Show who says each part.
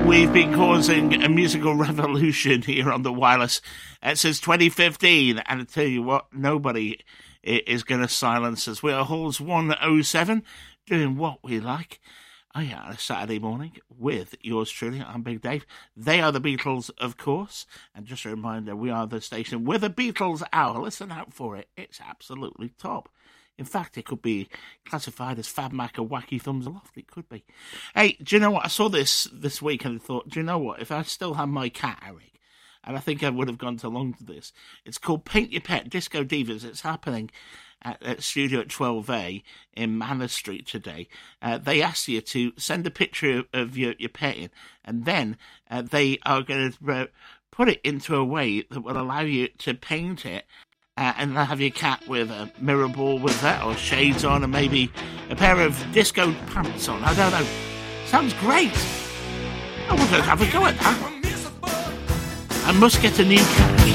Speaker 1: We've been causing a musical revolution here on the wireless since 2015, and I tell you what, nobody is going to silence us. We are Halls 107, doing what we like. Oh yeah, on a Saturday morning with yours truly. I'm Big Dave. They are the Beatles, of course. And just a reminder, we are the station with a Beatles hour. Listen out for it. It's absolutely top. In fact, it could be classified as Fab Mac or Wacky Thumbs Aloft. It could be. Hey, do you know what? I saw this week and I thought, do you know what? If I still had my cat, Eric, and I think I would have gone along to this. It's called Paint Your Pet Disco Divas. It's happening at Studio at 12A in Manor Street today. They ask you to send a picture of your pet in, and then they are going to put it into a way that will allow you to paint it. And have your cat with a mirror ball with that, or shades on, and maybe a pair of disco pants on. I don't know. Sounds great. I want to have a go at that. I must get a new cat.